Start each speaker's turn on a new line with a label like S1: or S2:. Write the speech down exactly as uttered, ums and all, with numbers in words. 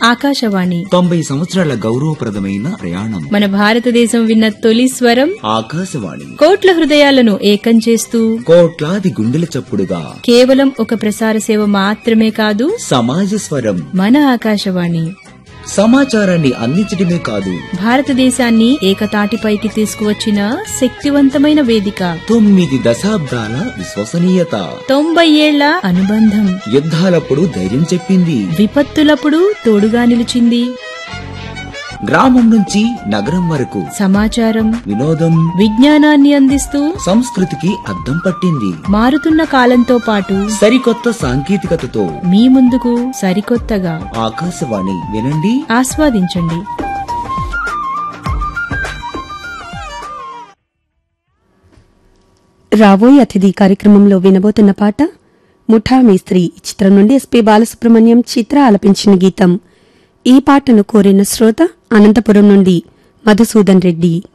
S1: ఆకాశవాణి
S2: తొంభై సంవత్సరాల గౌరవప్రదమైన ప్రయాణం.
S1: మన భారతదేశం విన్న తొలి స్వరం
S2: ఆకాశవాణి.
S1: కోట్ల హృదయాలను ఏకం చేస్తూ
S2: కోట్లాది గుండెల చప్పుడుగా
S1: కేవలం ఒక ప్రసార సేవ మాత్రమే కాదు,
S2: సమాజ స్వరం.
S1: మన ఆకాశవాణి
S2: సమాచారాన్ని అందించడమే కాదు,
S1: భారతదేశాన్ని ఏకతాటిపైకి తీసుకువచ్చిన శక్తివంతమైన వేదిక.
S2: తొమ్మిది దశాబ్దాల విశ్వసనీయత,
S1: తొంభై ఏళ్ల అనుబంధం.
S2: యుద్ధాలప్పుడు ధైర్యం చెప్పింది,
S1: విపత్తులప్పుడు తోడుగా నిలిచింది.
S2: గ్రామం నుంచి నగరం వరకు
S1: సమాచారం,
S2: వినోదం,
S1: విజ్ఞానాన్ని అందిస్తూ
S2: సంస్కృతికి అద్దం పట్టింది.
S1: మారుతున్న కాలంతో పాటు
S2: సరికొత్త సాంకేతికతతో
S1: మీ ముందుకు సరికొత్తగా.
S2: ఆకాశవాణి వినండి,
S1: ఆస్వాదించండి.
S3: రాబోయే అతిథి కార్యక్రమంలో వినబోతున్న పాట ముఠా మేస్త్రి చిత్రం నుండి ఎస్పీ బాలసుబ్రహ్మణ్యం చిత్ర ఆలపించిన గీతం. ఈ పాటను కోరిన శ్రోత అనంతపురం నుండి మధుసూదన్ రెడ్డి.